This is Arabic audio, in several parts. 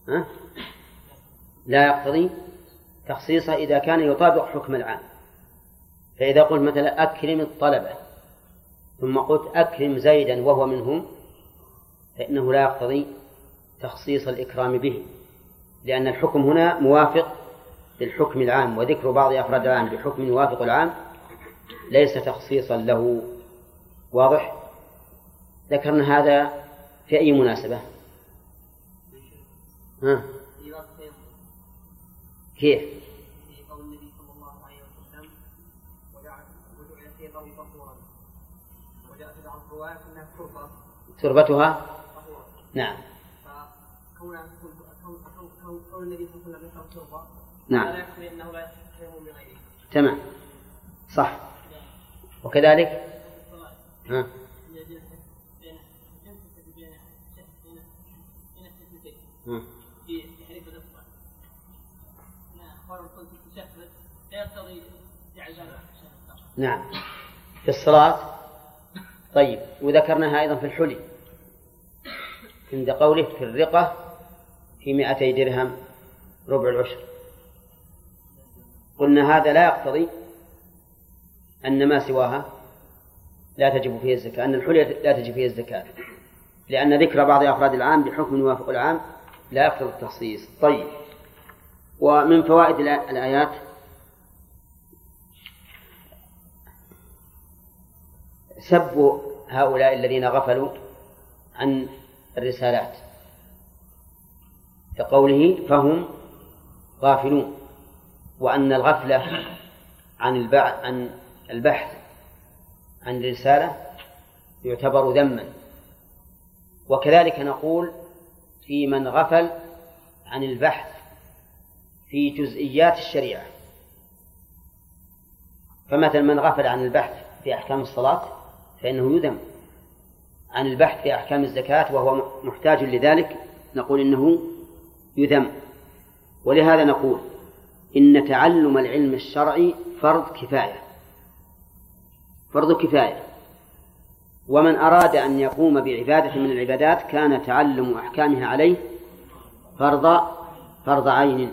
ها؟ لا يقتضي تخصيصه إذا كان يطابق حكم العام. فإذا قلت مثلا أكرم الطلبة ثم قلت أكرم زيدا وهو منهم، فإنه لا يقتضي تخصيص الإكرام به، لأن الحكم هنا موافق للحكم العام، وذكر بعض أفراد العام بحكم يوافق العام ليس تخصيصا له. واضح؟ ذكرنا هذا في أي مناسبة؟ ها؟ كيف؟ في قول النبي صلى الله عليه وسلم وجعل في قوم طهورا، وجاء في بعض الروايات انها تربتها طهورا. نعم. فكون النبي صلى الله عليه وسلم يقول تربه نعم لا يكفي انه لا يستحيل بغيره. تمام صح. وكذلك ها نعم في الصلاة. طيب، وذكرناها أيضا في الحلي عند قوله في الرقة في 200 درهم ربع العشر. قلنا هذا لا يقتضي أن ما سواها لا تجب فيه الزكاة، أن الحلي لا تجب فيه الزكاة، لأن ذكر بعض أفراد العام بحكم يوافق العام لا يقتضي التخصيص. طيب، ومن فوائد الآيات سب هؤلاء الذين غفلوا عن الرسالات كقوله فهم غافلون، وأن الغفلة عن البحث عن الرسالة يعتبر ذما. وكذلك نقول في من غفل عن البحث في جزئيات الشريعة، فمثلا من غفل عن البحث في أحكام الصلاة فإنه يذم، عن البحث في أحكام الزكاة وهو محتاج لذلك نقول إنه يذم. ولهذا نقول إن تعلم العلم الشرعي فرض كفاية، فرض كفاية، ومن أراد أن يقوم بعبادة من العبادات كان تعلم أحكامها عليه فرض عين.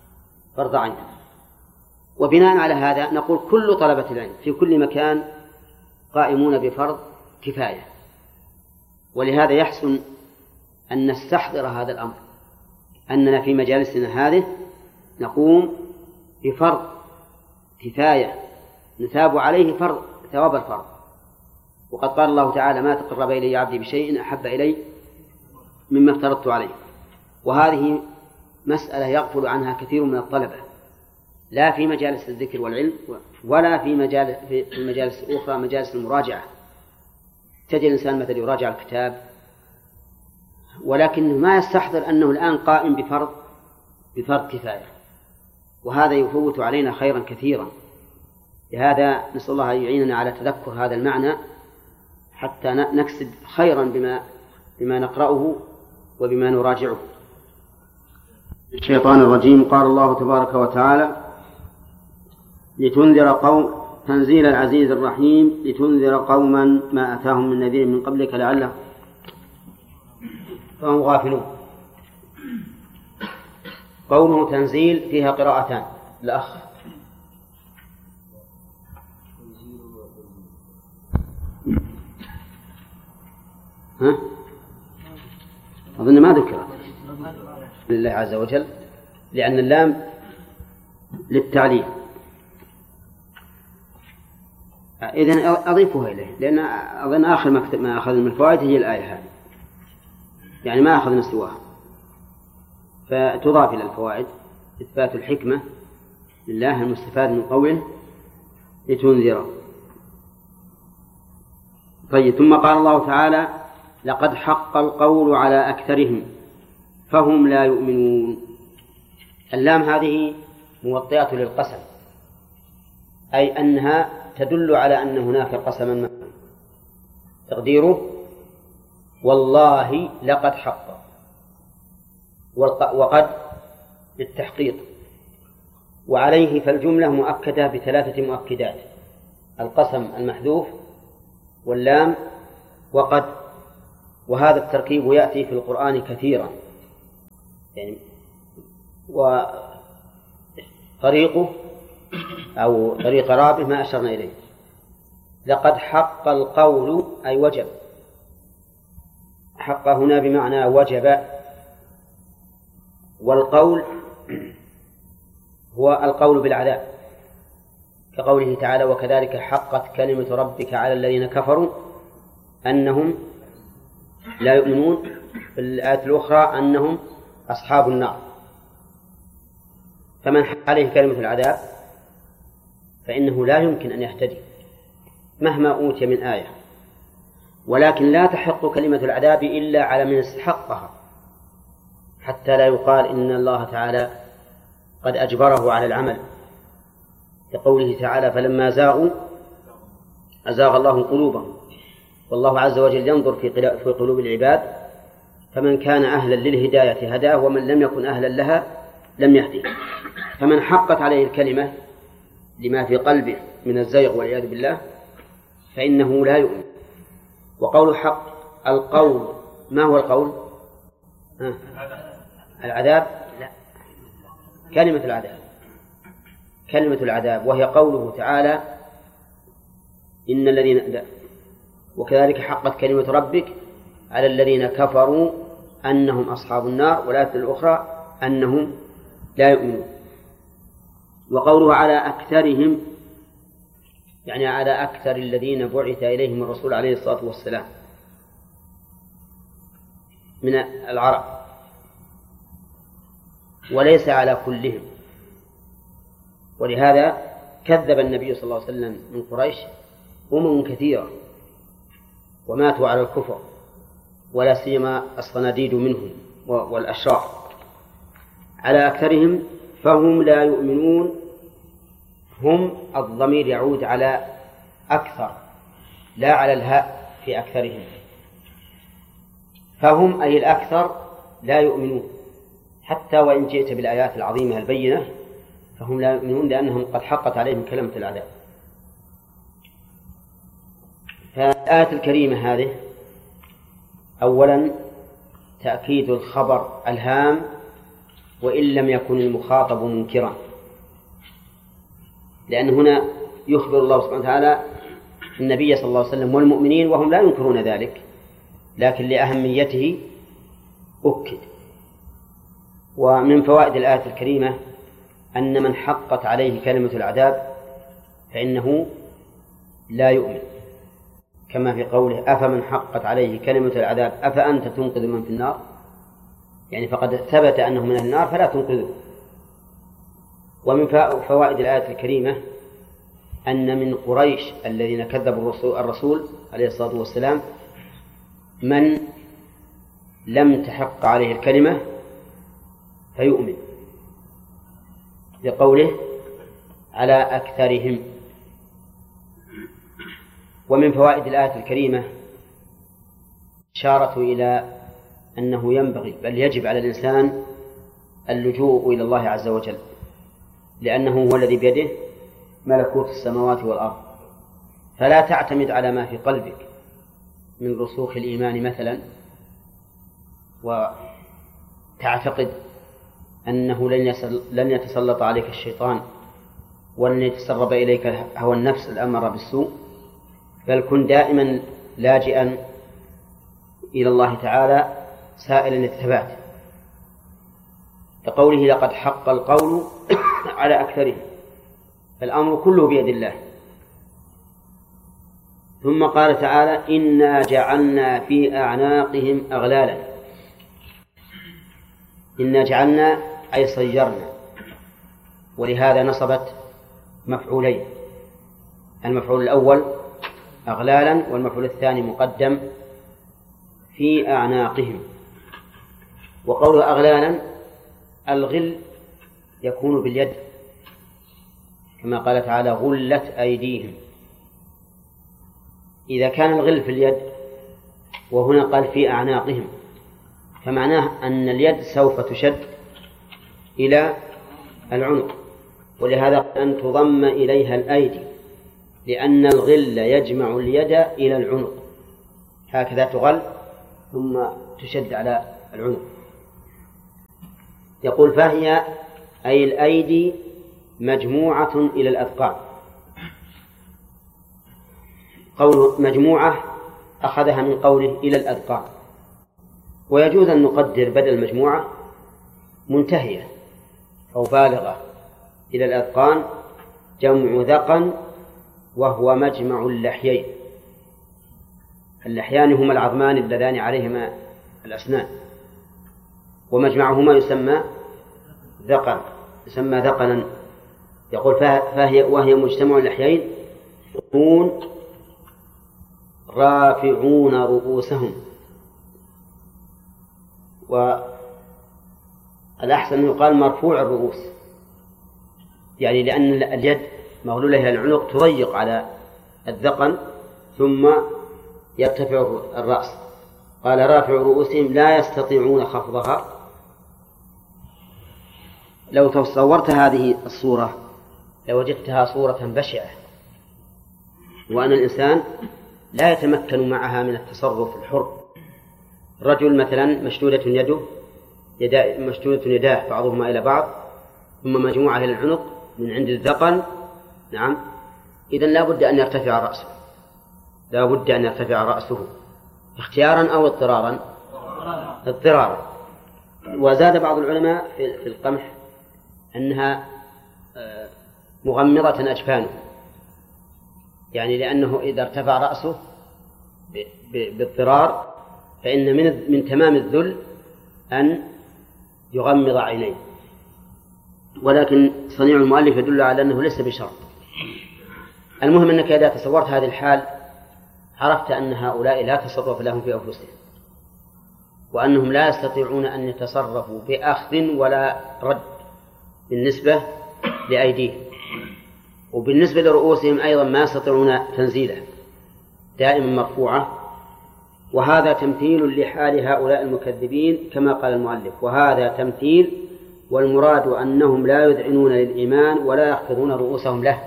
وبناء على هذا نقول كل طلبة العلم في كل مكان قائمون بفرض كفاية. ولهذا يحسن أن نستحضر هذا الأمر، أننا في مجالسنا هذه نقوم بفرض كفاية نثاب عليه ثواب الفرض. وقد قال الله تعالى ما تقرب إلي عبدي بشيء أحب إلي مما افترضت عليه. وهذه مسألة يغفل عنها كثير من الطلبة، لا في مجالس الذكر والعلم ولا في المجالس الأخرى مجالس المراجعة. تجد الإنسان مثل يراجع الكتاب ولكنه ما يستحضر أنه الآن قائم بفرض كفاية، وهذا يفوت علينا خيرا كثيرا. لهذا نسأل الله أن يعيننا على تذكر هذا المعنى حتى نكسب خيرا بما نقرأه وبما نراجعه. الشيطان الرجيم. قال الله تبارك وتعالى لتنذر قوم تنزيل العزيز الرحيم لتنذر قوما ما أتاهم من نذير من قبلك لعلهم فهم غافلون. قوله تنزيل فيها قراءتان. الأخ ها؟ أظن ما ذكرت لله عز وجل لأن اللام للتعليم. إذن أضيفها إليه لأن أظن آخر ما أخذنا من الفوائد هي الآية هذه، يعني ما أخذنا سواها، فتضاف إلى الفوائد إثبات الحكمة لله المستفاد من قوله لتنذر. طيب، ثم قال الله تعالى لقد حق القول على أكثرهم فهم لا يؤمنون. اللام هذه موطئة للقسم، أي أنها تدل على أن هناك قسما ما، تقديره والله لقد حق، وقد للتحقيق، وعليه فالجملة مؤكدة بثلاثة مؤكدات: القسم المحذوف واللام وقد. وهذا التركيب يأتي في القرآن كثيرا، يعني وطريقه أو طريق رابه ما أشرنا إليه. لقد حق القول أي وجب، حق هنا بمعنى وجب، والقول هو القول بالعذاب، كقوله تعالى وكذلك حقت كلمة ربك على الذين كفروا أنهم لا يؤمنون، في الآية الأخرى أنهم أصحاب النار. فمن حق عليه كلمة العذاب فإنه لا يمكن أن يهتدي مهما أوتي من آية، ولكن لا تحق كلمة العذاب إلا على من استحقها، حتى لا يقال إن الله تعالى قد أجبره على العمل، لقوله تعالى فلما زاغوا أزاغ الله قلوبهم، والله عز وجل ينظر في قلوب العباد، فمن كان أهلا للهداية هداه، ومن لم يكن أهلا لها لم يهديه. فمن حقت عليه الكلمة لما في قلبه من الزيغ والعياذ بالله فإنه لا يؤمن. وقول حق القول، ما هو القول؟ العذاب؟ لا، كلمة العذاب، كلمة العذاب، وهي قوله تعالى إن الذين لا. وكذلك حقت كلمة ربك على الذين كفروا أنهم أصحاب النار، والآية الأخرى أنهم لا يؤمنون. وقوله على أكثرهم يعني على أكثر الذين بعث إليهم الرسول عليه الصلاة والسلام من العرب، وليس على كلهم. ولهذا كذب النبي صلى الله عليه وسلم من قريش كثيرة وماتوا على الكفر، ولا سيما الصناديد منهم والأشرار. على أكثرهم فهم لا يؤمنون، هم الضمير يعود على أكثر لا على الهاء في أكثرهم، فهم أي الأكثر لا يؤمنون، حتى وإن جئت بالآيات العظيمة البينة فهم لا يؤمنون، لأنهم قد حقت عليهم كلمة العذاب. فالآية الكريمة هذه أولا تأكيد الخبر الهام وإن لم يكن المخاطب منكرا، لأن هنا يخبر الله سبحانه وتعالى النبي صلى الله عليه وسلم والمؤمنين وهم لا ينكرون ذلك، لكن لأهميته أكد. ومن فوائد الآية الكريمة أن من حقت عليه كلمة العذاب فإنه لا يؤمن، كما في قوله أفمن حقت عليه كلمة العذاب أفأنت تنقذ من في النار، يعني فقد ثبت أنه من النار فلا تنقذه. ومن فوائد الآية الكريمة أن من قريش الذين كذبوا الرسول عليه الصلاة والسلام من لم تحق عليه الكلمة فيؤمن، لقوله على أكثرهم. ومن فوائد الآية الكريمة إشارة إلى أنه ينبغي بل يجب على الإنسان اللجوء إلى الله عز وجل، لأنه هو الذي بيده ملكوت السماوات والأرض، فلا تعتمد على ما في قلبك من رسوخ الإيمان مثلا وتعتقد أنه لن يتسلط عليك الشيطان ولن يتسرب إليك هوى النفس الأمر بالسوء، بل كن دائما لاجئا إلى الله تعالى سائلا الثبات، كقوله لقد حق القول على أكثرهم، فالأمر كله بيد الله. ثم قال تعالى إنا جعلنا في أعناقهم أغلالا، إنا جعلنا أي صيرنا، ولهذا نصبت مفعولين، المفعول الأول أغلالا والمفعول الثاني مقدم في أعناقهم. وقوله أغلالا الغل يكون باليد كما قال تعالى غلت أيديهم، إذا كان الغل في اليد وهنا قال في أعناقهم فمعناه أن اليد سوف تشد إلى العنق، ولهذا أن تضم إليها الأيدي، لأن الغل يجمع اليد إلى العنق، هكذا تغل ثم تشد على العنق. يقول فهي أي الأيدي مجموعة إلى الأذقان. قول مجموعة أخذها من قوله إلى الأذقان، ويجوز أن نقدر بدل مجموعة منتهية أو بالغة. إلى الأذقان جمع ذقن، وهو مجمع اللحيين. اللحيان هما العظمان اللذان عليهما الأسنان، ومجمعهما يسمى ذقن، يسمى ذقنا. يقول وهي مجتمع اللحيين يكون رافعون رؤوسهم. والأحسن أن يقال مرفوع الرؤوس، يعني لأن اليد مغلولة إلى العنق تضيق على الذقن ثم يرتفع الرأس. قال رافع رؤوسهم لا يستطيعون خفضها. لو تصورت هذه الصورة لوجدتها صورة بشعة، وأن الإنسان لا يتمكن معها من التصرف الحر. رجل مثلا مشدودة يداه بعضهما إلى بعض ثم مجموعة إلى العنق من عند الذقن، نعم، إذن لا بد أن يرتفع رأسه، لا بد أن يرتفع رأسه اختيارا أو اضطرارا. وزاد بعض العلماء في القمح أنها مغمضة أجفانه، يعني لأنه إذا ارتفع رأسه باضطرار فإن من تمام الذل أن يغمض عينيه. ولكن صنيع المؤلف يدل على أنه ليس بشرط. المهم أنك إذا تصورت هذه الحال عرفت أن هؤلاء لا تصرف لهم في أنفسهم، وأنهم لا يستطيعون أن يتصرفوا بأخذ ولا رد بالنسبة لأيديهم، وبالنسبة لرؤوسهم أيضا ما يستطيعون تنزيله، دائما مرفوعة. وهذا تمثيل لحال هؤلاء المكذبين كما قال المؤلف، وهذا تمثيل، والمراد أنهم لا يذعنون للإيمان ولا يخفضون رؤوسهم له.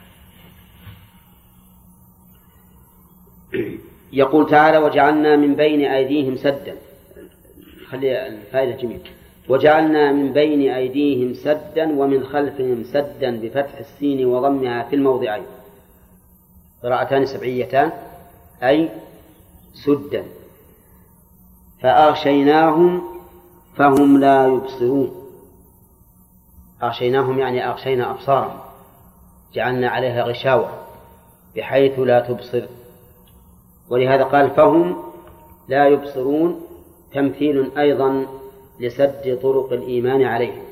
يقول تعالى وجعلنا من بين أيديهم سدا، خلي الفائدة جميل، وجعلنا من بين أيديهم سدا ومن خلفهم سدا بفتح السين وضمها في الموضعين، قراءتان سبعيتان، أي سدا. فأغشيناهم فهم لا يبصرون. أغشيناهم يعني أغشينا أبصارهم، جعلنا عليها غشاوة بحيث لا تبصر. ولهذا قال فهم لا يبصرون، تمثيل أيضا لسد طرق الإيمان عليهم.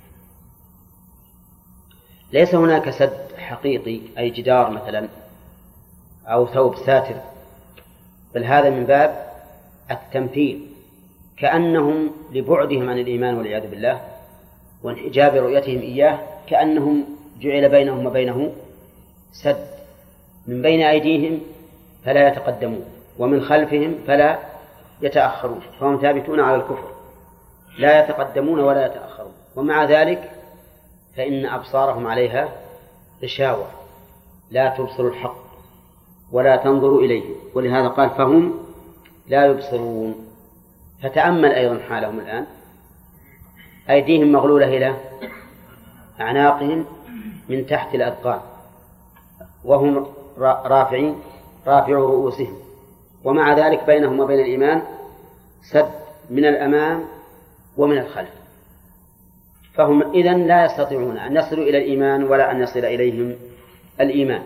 ليس هناك سد حقيقي أي جدار مثلا أو ثوب ساتر، بل هذا من باب التمثيل، كأنهم لبعدهم عن الإيمان والعياذ بالله وانحجاب رؤيتهم إياه كأنهم جعل بينهم وبينه سد. من بين أيديهم فلا يتقدمون، ومن خلفهم فلا يتأخرون، فهم ثابتون على الكفر لا يتقدمون ولا يتأخرون. ومع ذلك فإن أبصارهم عليها غشاوة لا تبصر الحق ولا تنظر إليه، ولهذا قال فهم لا يبصرون. فتأمل أيضا حالهم الآن، أيديهم مغلولة إلى أعناقهم من تحت الأذقان، وهم رافعوا رؤوسهم، ومع ذلك بينهم وبين الإيمان سد من الأمام ومن الخلف، فهم إذن لا يستطيعون أن يصلوا إلى الإيمان ولا أن يصل إليهم الإيمان.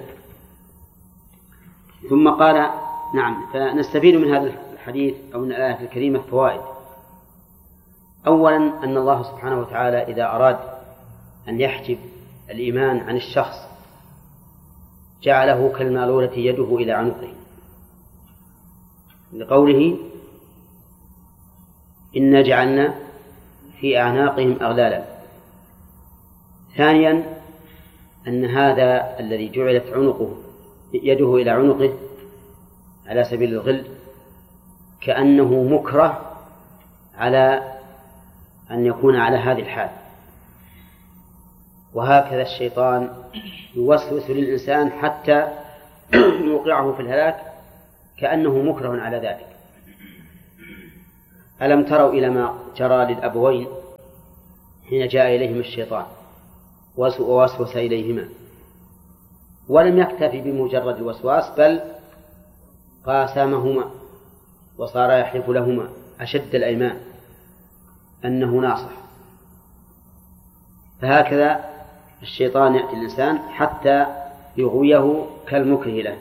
ثم قال نعم، فنستفيد من هذا الحديث أو من الآية الكريمة فوائد. أولا أن الله سبحانه وتعالى إذا أراد أن يحجب الإيمان عن الشخص جعله كالمالولة يده إلى عنقه، لقوله إنا جعلنا في أعناقهم أغلالا. ثانيا أن هذا الذي جعلت يده إلى عنقه على سبيل الغل كأنه مكره على أن يكون على هذه الحال، وهكذا الشيطان يوسوس للإنسان حتى يوقعه في الهلاك كأنه مكره على ذلك. ألم تروا إلى ما جرى للأبوين حين جاء إليهم الشيطان ووسوس إليهما، ولم يكتفي بمجرد الوسواس بل قاسمهما وصار يحلف لهما أشد الأيمان أنه ناصح. فهكذا الشيطان يأتي الإنسان حتى يغويه كالمكره له.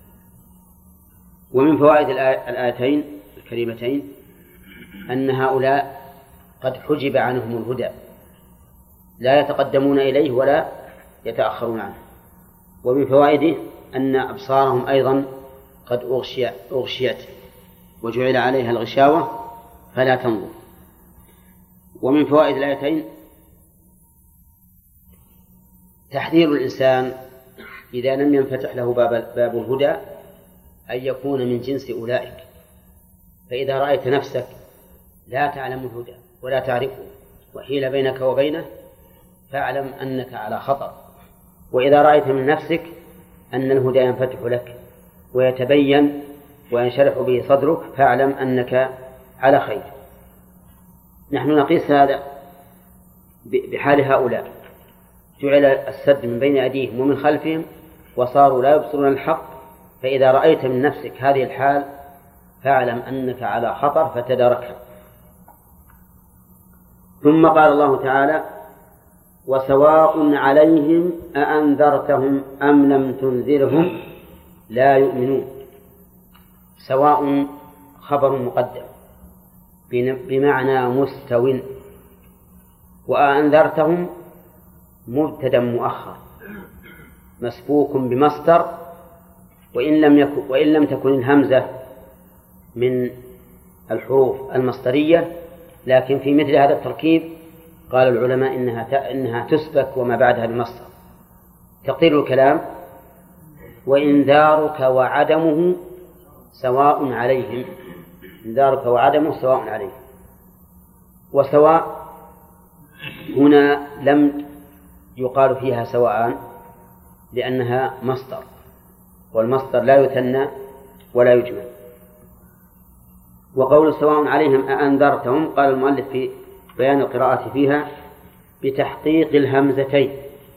ومن فوائد الآيتين الكريمتين أن هؤلاء قد حجب عنهم الهدى، لا يتقدمون إليه ولا يتأخرون عنه. ومن فوائده أن أبصارهم أيضا قد أغشيت وجعل عليها الغشاوة فلا تنظر. ومن فوائد الآيتين تحذير الإنسان إذا لم ينفتح له باب الهدى أن يكون من جنس أولئك. فإذا رأيت نفسك لا تعلم الهدى ولا تعرفه وحيل بينك وبينه فاعلم أنك على خطر. وإذا رأيت من نفسك أن الهدى ينفتح لك ويتبين وينشرح به صدرك فاعلم أنك على خير. نحن نقيس هذا بحال هؤلاء، جعل السد من بين أيديهم ومن خلفهم وصاروا لا يبصرون الحق. فإذا رأيت من نفسك هذه الحال فاعلم أنك على خطر فتداركها. ثم قال الله تعالى: وسواء عليهم أأنذرتهم أم لم تنذرهم لا يؤمنون. سواء خبر مقدم بمعنى مستو، وأنذرتهم مبتدأ مؤخر مسبوق بمصدر، وإن لم تكن الهمزة من الحروف المصدرية، لكن في مثل هذا التركيب قال العلماء إنها تسبك وما بعدها بمصدر. تقدير الكلام: وإنذارك وعدمه سواء عليهم. إنذارك وعدمه سواء عليهم. وسواء هنا لم يقال فيها سواء لأنها مصدر، والمصدر لا يثنى ولا يجمل. وقول سواء عليهم أأنذرتهم قال المؤلف في بيان القراءة فيها بتحقيق الهمزتين.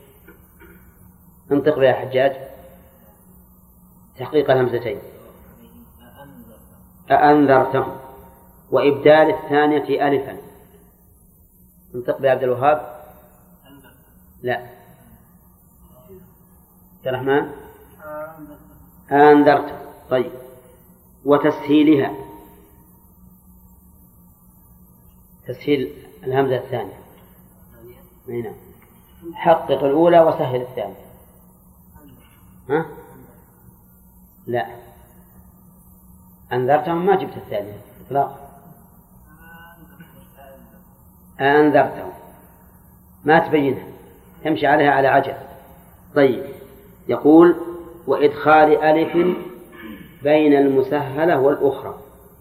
انطق بها حجاج. تحقيق الهمزتين أأنذرتهم، وإبدال الثانية ألفا. انطق بها عبد الوهاب. لا، عبد الرحمن. أأنذرتهم. طيب. وتسهيلها، تسهيل الهمزة الثانية. نعم. حقق الأولى وسهل الثانية. ها؟ لا، أنذرتهم ما جبت الثانية إطلاقا. أنذرتهم ما تبينها، تمشي عليها على عجل. طيب. يقول: وإدخال ألف بين المسهلة والأخرى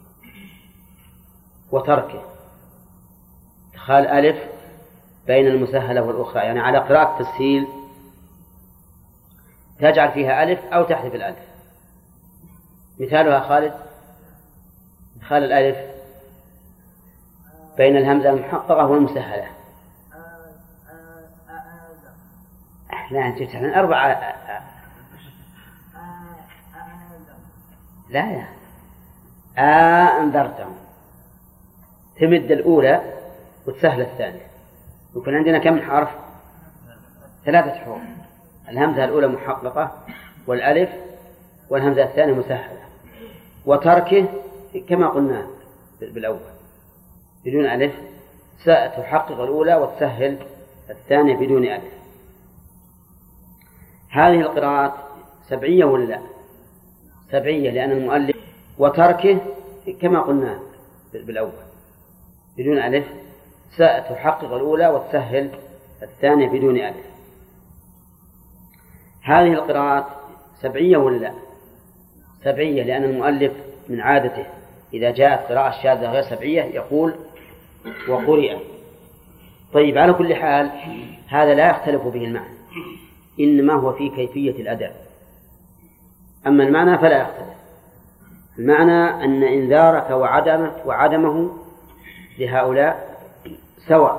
وتركه. إدخال ألف بين المسهلة والأخرى يعني على قراءة تسهيل تجعل فيها ألف أو تحذف الألف. مثالها خالد: إدخال الألف بين الهمزة المحققة والمسهلة. لا، أنت جبت من 4. لا يا أنذرتهم تمد الأولى وتسهل الثانية. يكون عندنا كم حرف؟ 3 حروف. الهمزة الأولى محققة والألف والهمزة الثانية مسهلة. وتركه كما قلنا بالأول بدون ألف، ستحقق الأولى وتسهل الثانية بدون ألف. هذه القراءات سبعية ولا لا؟ سبعية، لأن المؤلف وتركه كما قلنا بالأول بدون ألف، ستحقق الأولى وتسهل الثانية بدون ألف. هذه القراءات سبعية ولا لا؟ سبعية، لأن المؤلف من عادته إذا جاءت قراءة شاذة غير سبعية يقول وقرئ. طيب، على كل حال هذا لا يختلف به المعنى، إنما هو في كيفية الأداء. أما المعنى فلا يختلف. المعنى أن إنذارك وعدمه لهؤلاء سواء.